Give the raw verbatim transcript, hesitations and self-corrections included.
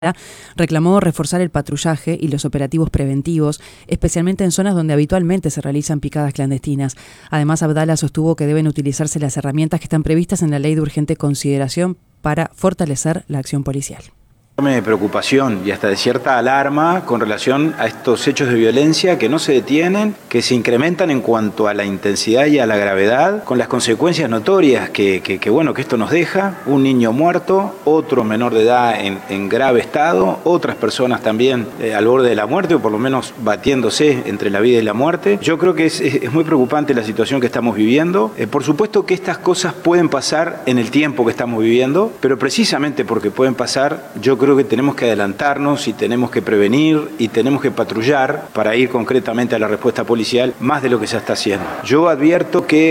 reclamó reforzar el patrullaje y los operativos preventivos, especialmente en zonas donde habitualmente se realizan picadas clandestinas. Además, Abdala sostuvo que deben utilizarse las herramientas que están previstas en la Ley de Urgente Consideración para fortalecer la acción policial. De preocupación y hasta de cierta alarma con relación a estos hechos de violencia que no se detienen, que se incrementan en cuanto a la intensidad y a la gravedad, con las consecuencias notorias que, que, que, bueno, que esto nos deja: un niño muerto, otro menor de edad en, en grave estado, otras personas también eh, al borde de la muerte, o por lo menos batiéndose entre la vida y la muerte. Yo creo que es, es, es muy preocupante la situación que estamos viviendo. Eh, por supuesto que estas cosas pueden pasar en el tiempo que estamos viviendo, pero precisamente porque pueden pasar, yo creo que tenemos que adelantarnos y tenemos que prevenir y tenemos que patrullar para ir concretamente a la respuesta policial más de lo que se está haciendo. Yo advierto que